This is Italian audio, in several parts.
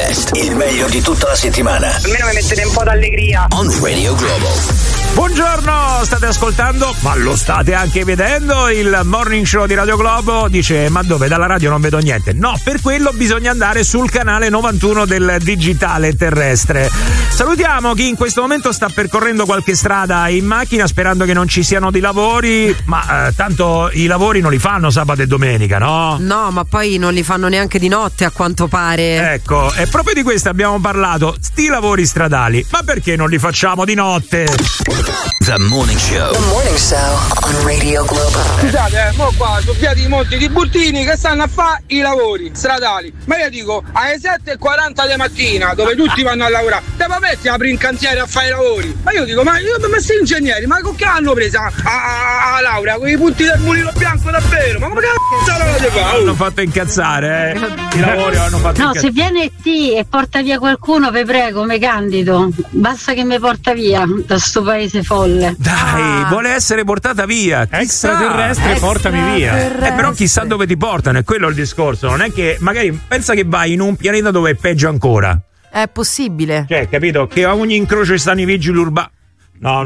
best, il meglio di tutta la settimana. Almeno mi mettete un po' d'allegria. On Radio Globo. Buongiorno, state ascoltando, ma lo state anche vedendo, il morning show di Radio Globo. Dice, ma dove? Dalla radio non vedo niente. No, per quello bisogna andare sul canale 91 del digitale terrestre. Salutiamo chi in questo momento sta percorrendo qualche strada in macchina sperando che non ci siano dei lavori, ma tanto i lavori non li fanno sabato e domenica, no? No, ma poi non li fanno neanche di notte, a quanto pare. Ecco, e proprio di questo abbiamo parlato, sti lavori stradali, ma perché non li facciamo di notte? The Morning Show. The Morning Show on Radio Globo. Scusate, mo qua sono piatti molti di Burtini che stanno a fare i lavori stradali. Ma io dico, alle 7:40 di mattina, dove tutti vanno a lavorare, te metti apri in cantiere a fare i lavori. Ma io dico, ma questi ingegneri, ma con che hanno presa a laurea? Con i punti del mulino bianco davvero? Ma come cazzo lo fare? Hanno fatto incazzare, I lavori hanno fatto incazzare. No, se viene e porta via qualcuno, vi prego, me candido. Basta che mi porta via da sto paese folle. Dai, vuole essere portata via. Extraterrestre, portami via. Però chissà dove ti portano, è quello il discorso. Non è che magari pensa che vai in un pianeta dove è peggio ancora. È possibile. Cioè, capito? Che a ogni incrocio stanno i vigili urbani. No.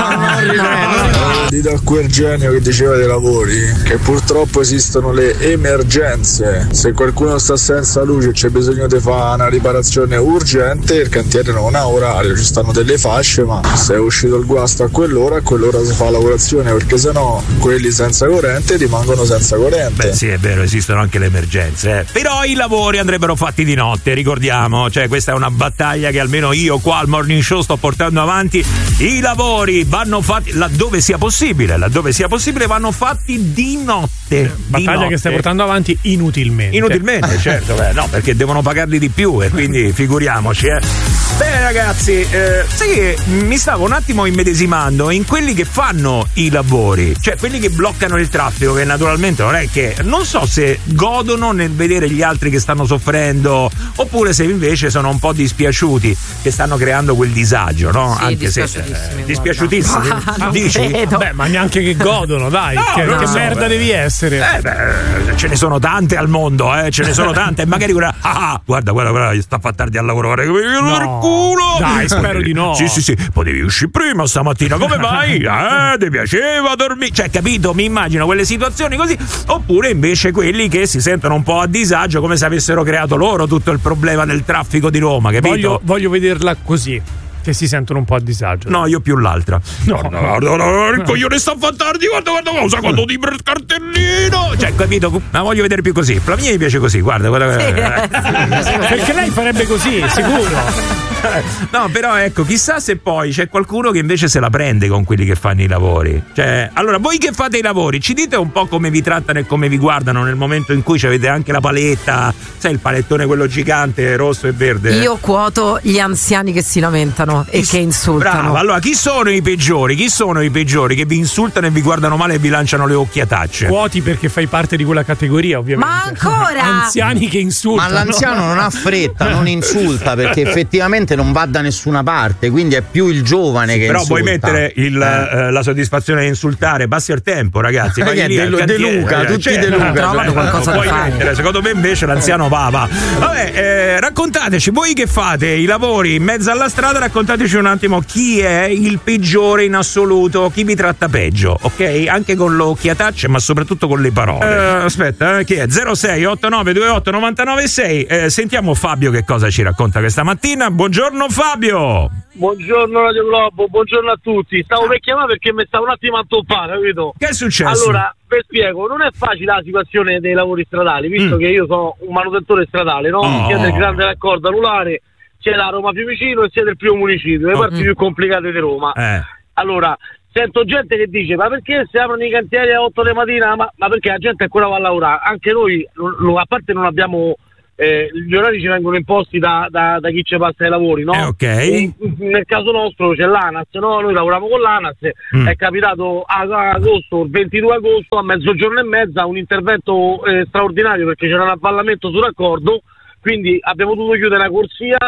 Dite a quel genio che diceva dei lavori che purtroppo esistono le emergenze. Se qualcuno sta senza luce e c'è bisogno di fare una riparazione urgente, il cantiere non ha orario, ci stanno delle fasce, ma se è uscito il guasto a quell'ora si fa la lavorazione, perché sennò quelli senza corrente rimangono senza corrente. Beh, sì, è vero, esistono anche le emergenze. Però i lavori andrebbero fatti di notte, ricordiamo. Cioè, questa è una battaglia che almeno io qua al Morning Show sto portando avanti. I lavori vanno fatti laddove sia possibile vanno fatti di notte. Battaglia che stai portando avanti inutilmente, certo, no, perché devono pagarli di più e quindi figuriamoci. Bene ragazzi, sai che mi stavo un attimo immedesimando in quelli che fanno i lavori, cioè quelli che bloccano il traffico, che naturalmente non è che, non so se godono nel vedere gli altri che stanno soffrendo oppure se invece sono un po' dispiaciuti che stanno creando quel disagio, no? Sì, anche se dispiaciutissimi. Dici? Beh, ma neanche che godono, dai. No, che merda devi essere? Ce ne sono tante al mondo, ce ne sono tante. E magari quella, guarda, sta a far tardi al lavoro. Culo. Dai, spero di no. Sì. Potevi uscire prima stamattina, come mai? Ti piaceva dormire? Cioè, capito? Mi immagino quelle situazioni così. Oppure invece quelli che si sentono un po' a disagio, come se avessero creato loro tutto il problema del traffico di Roma, capito? Voglio vederla così, che si sentono un po' a disagio. No, io più l'altra. No, il coglione sta a far tardi, guarda, cosa quando ti il cartellino. Cioè, capito? Ma voglio vedere più così. La mia mi piace così, guarda. Perché lei farebbe così, sicuro. No, però ecco, chissà se poi c'è qualcuno che invece se la prende con quelli che fanno i lavori. Cioè, allora, voi che fate i lavori, ci dite un po' come vi trattano e come vi guardano nel momento in cui avete anche la paletta, sai, il palettone quello gigante, rosso e verde. Io quoto gli anziani che si lamentano e che insultano. Bravo, allora chi sono i peggiori? Chi sono i peggiori che vi insultano e vi guardano male e vi lanciano le occhiatacce? Quoti perché fai parte di quella categoria, ovviamente. Ma ancora? Anziani che insultano. Ma l'anziano non ha fretta, non insulta, perché effettivamente non va da nessuna parte, quindi è più il giovane che però insulta. Vuoi mettere la soddisfazione di insultare, passi il tempo, ragazzi. De Luca, tutti De Luca. Trovano qualcosa da fare. Mettere, secondo me invece l'anziano va. Vabbè, raccontateci, voi che fate i lavori in mezzo alla strada, raccontateci un attimo chi è il peggiore in assoluto, chi vi tratta peggio, ok? Anche con l'occhiatacce, ma soprattutto con le parole. Aspetta, chi è? 06 89 28 99 6. Sentiamo Fabio che cosa ci racconta questa mattina. Buongiorno Fabio. Buongiorno Radio Globo, buongiorno a tutti. Stavo per chiamare perché mi stavo un attimo a toppare, capito? Che è successo? Allora, vi spiego, non è facile la situazione dei lavori stradali, visto che io sono un manutentore stradale, no? Sia del grande raccordo anulare, sia da Roma Fiumicino e sia del primo municipio, le parti più complicate di Roma. Allora, sento gente che dice, ma perché si aprono i cantieri alle 8 di mattina? Ma perché la gente ancora va a lavorare? Anche noi, a parte non abbiamo... gli orari ci vengono imposti da chi ci passa ai lavori, no? Okay. Nel caso nostro c'è l'ANAS, no? Noi lavoriamo con l'ANAS, è capitato agosto, il 22 agosto a mezzogiorno e mezza un intervento straordinario perché c'era un avvallamento sul raccordo, quindi abbiamo dovuto chiudere la corsia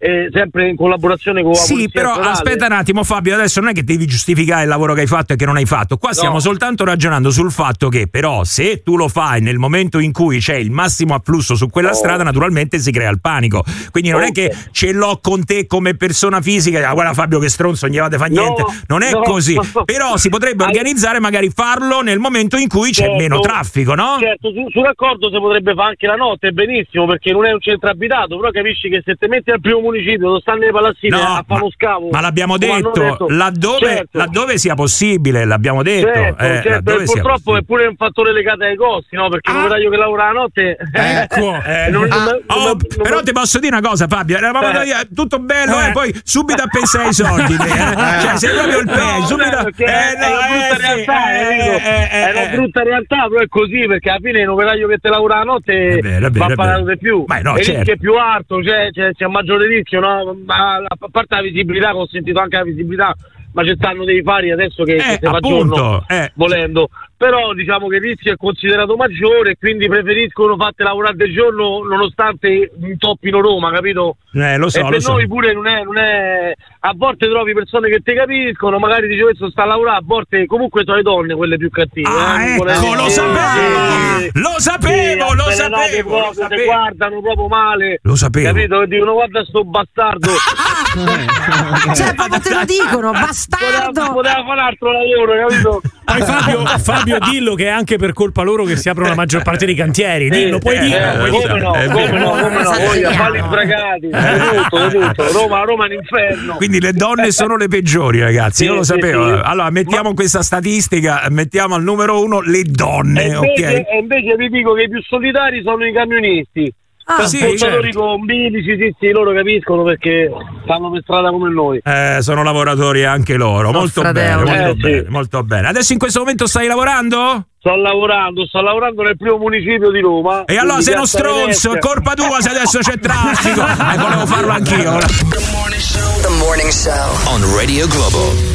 sempre in collaborazione con la Sì, polizia però statale. aspetta un attimo Fabio, adesso non è che devi giustificare il lavoro che hai fatto e che non hai fatto, qua stiamo soltanto ragionando sul fatto che però se tu lo fai nel momento in cui c'è il massimo afflusso su quella strada, naturalmente si crea il panico, quindi non è che ce l'ho con te come persona fisica, guarda Fabio che stronzo, non gli vate fa niente, non è così, però si potrebbe organizzare, magari farlo nel momento in cui c'è meno traffico, no? Certo, su raccordo si potrebbe fare anche la notte, benissimo, perché non è un centro abitato, però capisci che se te metti al primo municipio dove stanno le palazzine a fare lo scavo, ma l'abbiamo detto, laddove sia possibile, l'abbiamo detto. Certo, e purtroppo è pure un fattore legato ai costi, no? Perché un operaio che lavora la notte però ti posso dire una cosa Fabio, eravamo tutto bello poi subito a pensare ai soldi cioè sei proprio il peggio subito è una brutta realtà, però è così, perché alla fine un operaio che te lavora la notte va pagato di più, il rischio è più alto, c'è maggiore rischio, no? Ma a parte la visibilità, che ho sentito anche la visibilità, ma ci stanno dei fari adesso che si fa giorno volendo, però diciamo che il rischio è considerato maggiore, quindi preferiscono fatte lavorare del giorno nonostante intoppino Roma, capito? Lo so, e per noi pure non è a volte trovi persone che ti capiscono, magari dice questo sta a lavorare, a volte comunque sono le donne quelle più cattive. Lo sapevo. Ti guardano proprio male, lo sapevo, capito? Che dicono guarda sto bastardo. Cioè proprio te lo dicono, bastardo. Poteva fare un altro lavoro, capito? Poi Fabio dillo che è anche per colpa loro che si aprono la maggior parte dei cantieri, dillo, puoi dire. Come no, voglia, falli sbragati, tutto. Roma è un inferno. Quindi le donne sono le peggiori, ragazzi, io lo sapevo. Sì. Allora mettiamo questa statistica, mettiamo al numero 1 le donne, e invece vi dico che i più solidari sono i camionisti. Portatori con bilici, sì, loro capiscono perché stanno per strada come noi. Sono lavoratori anche loro, molto bene. Adesso in questo momento stai lavorando? Sto lavorando nel primo municipio di Roma. E allora sei uno stronzo, è colpa tua se adesso c'è traffico. Volevo farlo anch'io. The Morning Show on Radio Globo.